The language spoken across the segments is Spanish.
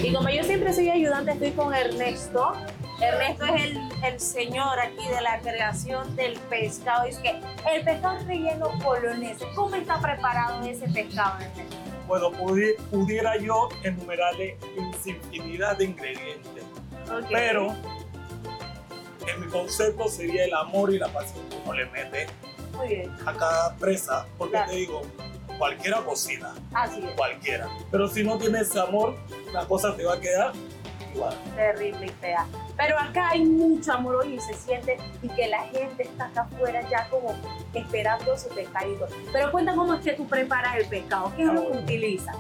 Y como yo siempre soy ayudante, estoy con Ernesto. Ernesto es el señor aquí de la creación del pescado. Es que el pescado relleno polonés, ¿cómo está preparado ese pescado, Ernesto? Bueno, pudiera yo enumerarle infinidad de ingredientes, Okay. pero en mi concepto sería el amor y la pasión que uno le mete Muy bien, a cada presa, porque Claro. te digo, cualquiera cocina, así es. cualquiera, pero si no tienes amor, la cosa te va a quedar igual. Terrible y fea. Pero acá hay mucho amor hoy y se siente y que la gente está acá afuera ya como esperando su pescadito. Pero cuenta cómo es que tú preparas el pescado, qué es lo que utilizas.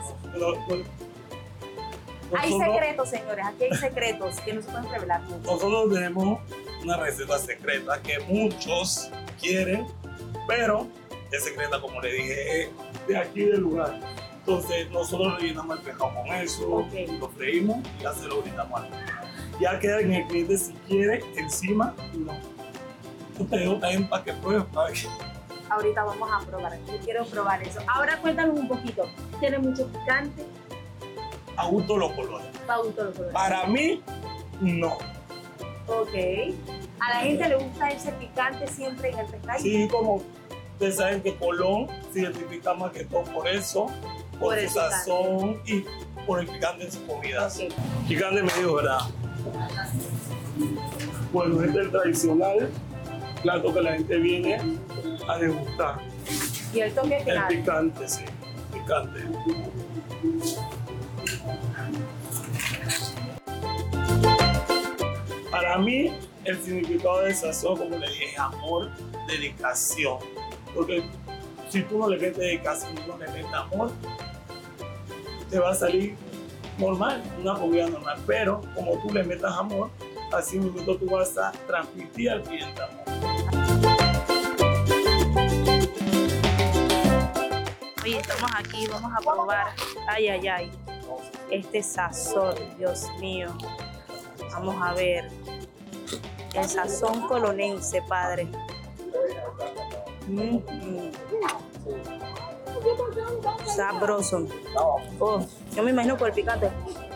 Hay Nosotros- secretos, señores, aquí hay secretos que no se pueden revelar mucho. Nosotros tenemos una receta secreta que muchos quieren, pero es secreta, como le dije, es de aquí del lugar. Entonces nosotros rellenamos el pescado con eso, Ok. lo freímos y ya se lo brindamos al cliente. Ya queda en el cliente si quiere encima y no. Yo te dejo también para que pruebes, para que... Ahorita vamos a probar, yo quiero probar eso. Ahora cuéntanos un poquito, ¿tiene mucho picante? A gusto los colores. Pauto lo colores. Para mí, no. Ok. A la gente le gusta ese picante siempre en el pescado. Sí, como ustedes saben que Colón se identifica más que todo por eso, por Por el su sazón y por el picante en sus comidas. Ok. Picante medio, ¿verdad? Bueno, este es el tradicional plato que la gente viene a degustar. Y el toque El final. picante, sí, picante. Para mí, el significado de sazón, como le dije, es amor, dedicación. Porque si tú no le metes dedicación, no le metes amor, te va a salir normal, una comida normal. Pero como tú le metas amor, así mismo tú vas a transmitir al cliente amor. Oye, estamos aquí, vamos a probar. Ay, ay, ay. Este sazón, Dios mío. Vamos a ver. El sazón colonense, padre. Sabroso. Oh, yo me imagino por el picante.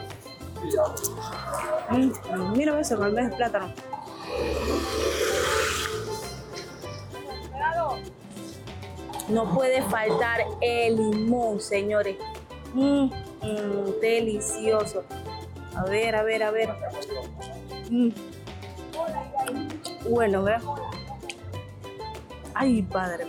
Mira eso, con el plátano. No puede faltar el limón, señores. Delicioso. A ver, a ver, a ver. Bueno, ¿verdad? Ay, padre.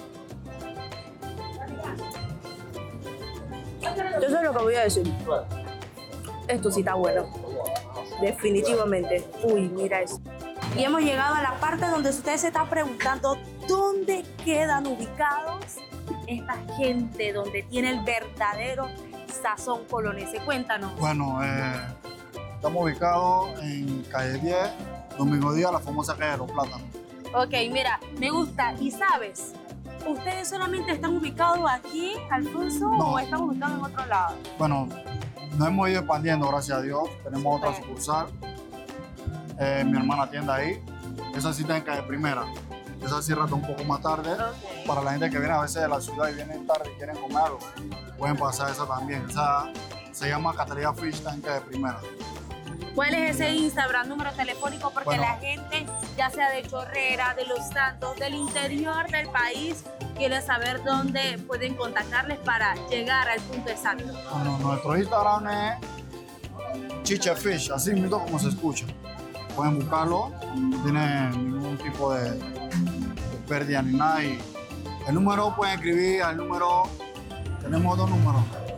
Yo sé lo que voy a decir. Esto sí está bueno. Definitivamente. Uy, mira eso. Y hemos llegado a la parte donde usted se está preguntando dónde quedan ubicados esta gente, donde tiene el verdadero sazón colonense. Cuéntanos. Bueno, estamos ubicados en calle 10, Domingo Díaz, la famosa calle de los Plátanos. Ok, mira, me gusta. ¿Y sabes? ¿Ustedes solamente están ubicados aquí, Alfonso, No. o están ubicados en otro lado? Bueno, nos hemos ido expandiendo, gracias a Dios. Tenemos otra Súper. sucursal. Mi hermana atiende ahí. Esa sí está en calle Primera. Esa cierra un poco más tarde. Ok. Para la gente que viene a veces de la ciudad y vienen tarde y quieren comer algo, pueden pasar esa también. Esa se llama Catería Fish, está en calle Primera. ¿Cuál es ese Instagram, número telefónico? Porque Bueno. la gente, ya sea de Chorrera, de Los Santos, del interior del país, quiere saber dónde pueden contactarles para llegar al punto exacto. Bueno, nuestro Instagram es Chiche Fish, así mismo como se escucha. Pueden buscarlo, no tiene ningún tipo de pérdida ni nada. Y el número pueden escribir al número, tenemos dos números,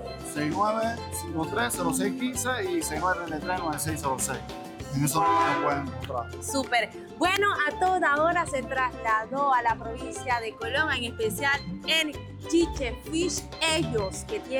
69530615 y 69339606. En esos números pueden encontrar. Súper. Bueno, a toda hora se trasladó a la provincia de Colón, en especial en Chiche Fish, ellos que tienen